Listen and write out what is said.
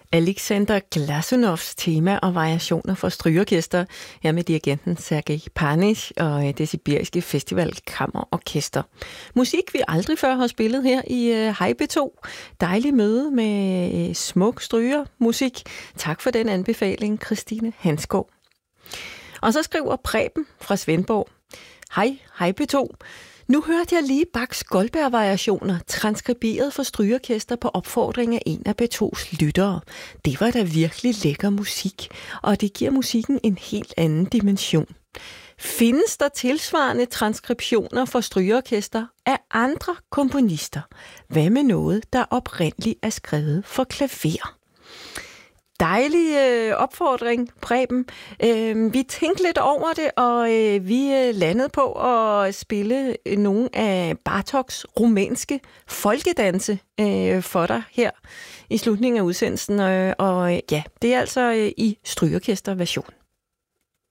Alexander Glasunovs tema og variationer for strygeorkester her med dirigenten Sergej Panish og det sibiriske festivalkammerorkester. Musik vi aldrig før har spillet her i Hej B2. Dejlig møde med smuk strygermusik. Tak for den anbefaling, Christine Hansgaard. Og så skriver Preben fra Svendborg. Hej B2. Nu hørte jeg lige Bachs Goldberg-variationer transkriberet for strygeorkester på opfordring af en af B2's lyttere. Det var da virkelig lækker musik, og det giver musikken en helt anden dimension. Findes der tilsvarende transkriptioner for strygeorkester af andre komponister? Hvad med noget, der oprindeligt er skrevet for klaver? Dejlig opfordring, Preben. Vi tænkte lidt over det, og vi landede på at spille nogle af Bartoks rumænske folkedanse for dig her i slutningen af udsendelsen. Og ja, det er altså i strygeorkesterversion.